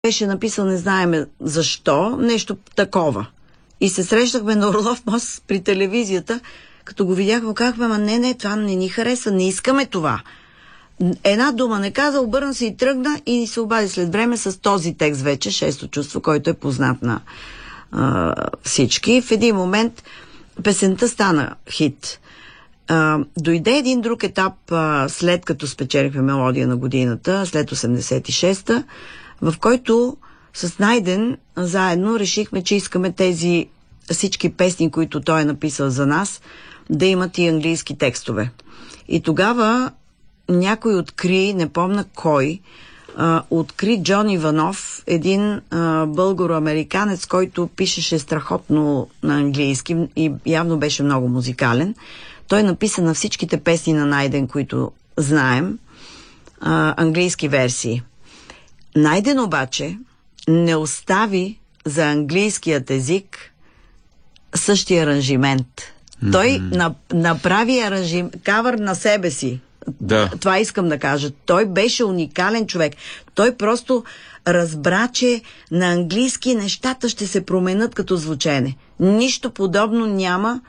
беше написал, не знаем защо, нещо такова. И се срещахме на Орлов мост при телевизията, като го видяхме, казахме, не, това не ни харесва, не искаме това. Една дума не каза, обърна се и тръгна и ни се обади след време с този текст вече, Шесто чувство, който е познат на всички. В един момент песента стана хит. Дойде един друг етап, след като спечелихме Мелодия на годината, след 86-та, в който с Найден заедно решихме, че искаме тези всички песни, които той е написал за нас, да имат и английски текстове. И тогава някой откри, не помня кой, откри Джон Иванов, един българо-американец, който пишеше страхотно на английски и явно беше много музикален. Той написа на всичките песни на Найден, които знаем, английски версии. Найден обаче не остави за английският език същия аранжимент. Той направи кавър на себе си. Да. Това искам да кажа. Той беше уникален човек. Той просто разбра, че на английски нещата ще се променят като звучене. Нищо подобно няма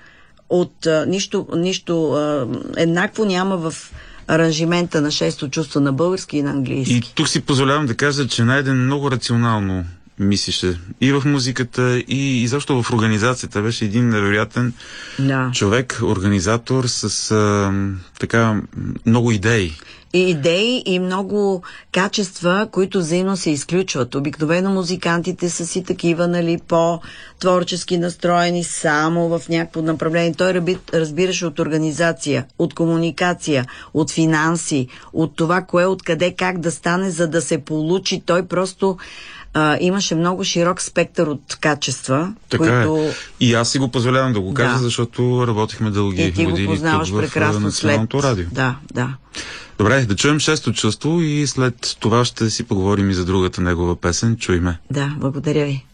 нищо еднакво няма в аранжимента на Шесто чувство на български и на английски. И тук си позволявам да кажа, че Найден много рационално мислеше и в музиката, и изобщо в организацията. Беше един невероятен човек, организатор с така много идеи. И идеи и много качества, които взаимно се изключват. Обикновено музикантите са си такива, нали, по-творчески настроени само в някакво направление. Той разбираше от организация, от комуникация, от финанси, от това кое, откъде, как да стане, за да се получи. Той просто имаше много широк спектър от качества. Така които... е. И аз си го позволявам да го кажа, защото работихме дълги години тук в Националното радио. Да. Добре, да чуем Шесто чувство и след това ще си поговорим и за другата негова песен. Чуйме. Да, благодаря ви.